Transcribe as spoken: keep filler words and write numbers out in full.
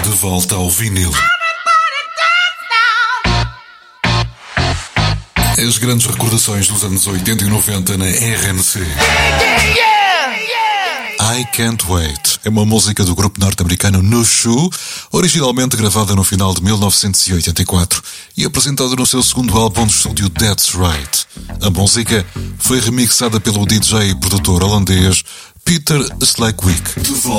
De volta ao vinil. As grandes recordações dos anos oitenta e noventa na R N C. I Can't Wait é uma música do grupo norte-americano No Shoe, originalmente gravada no final de mil novecentos e oitenta e quatro e apresentada no seu segundo álbum de estúdio That's Right. A música foi remixada pelo D J e produtor holandês Peter Slackwick.